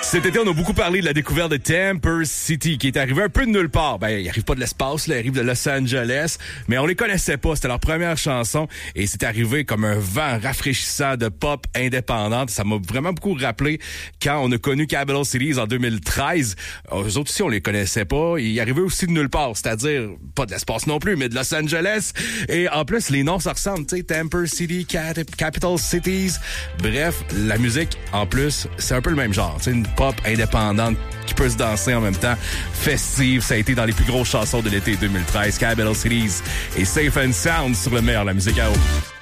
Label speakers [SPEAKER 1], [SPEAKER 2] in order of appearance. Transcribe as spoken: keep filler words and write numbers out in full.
[SPEAKER 1] Cet été, on a beaucoup parlé de la découverte de Temper City, qui est arrivé un peu de nulle part. Ben, il arrive pas de l'espace, là, il arrive de Los Angeles, mais on les connaissait pas. C'était leur première chanson et c'est arrivé comme un vent rafraîchissant de pop indépendante. Ça m'a vraiment beaucoup rappelé quand on a connu Capital Cities en deux mille treize. Eux autres aussi, on les connaissait pas. Ils arrivaient aussi de nulle part, c'est-à-dire pas de l'espace non plus, mais de Los Angeles. Et en plus, les noms, ça ressemble, tu sais, Temper City, Capital Cities. Bref, la musique, en plus, c'est un peu le même genre. Tu sais, une pop indépendante qui peut se danser en même temps, festive. Ça a été dans les plus grosses chansons de l'été deux mille treize, Capital Cities et Safe and Sound sur le meilleur, la musique à eau.